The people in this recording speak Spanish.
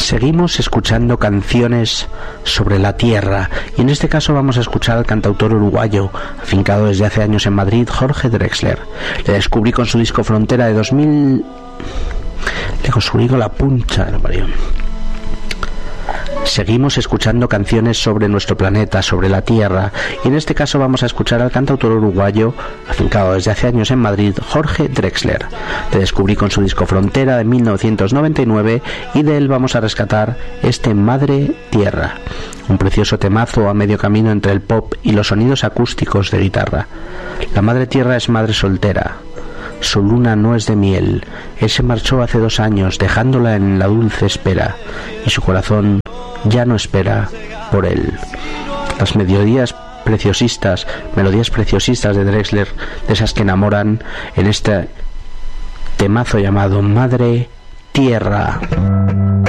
Seguimos escuchando canciones sobre la tierra y en este caso vamos a escuchar al cantautor uruguayo, afincado desde hace años en Madrid, Jorge Drexler. Le descubrí con su disco Frontera de 2000... Le descubrí con la puncha del parión. Seguimos escuchando canciones sobre nuestro planeta, sobre la Tierra, y en este caso vamos a escuchar al cantautor uruguayo, afincado desde hace años en Madrid, Jorge Drexler. Le descubrí con su disco Frontera de 1999 y de él vamos a rescatar este Madre Tierra, un precioso temazo a medio camino entre el pop y los sonidos acústicos de guitarra. La Madre Tierra es madre soltera. Su luna no es de miel. Él se marchó hace 2 años, dejándola en la dulce espera, y su corazón ya no espera por él. Las melodías preciosistas de Drexler, de esas que enamoran, en este temazo llamado Madre Tierra.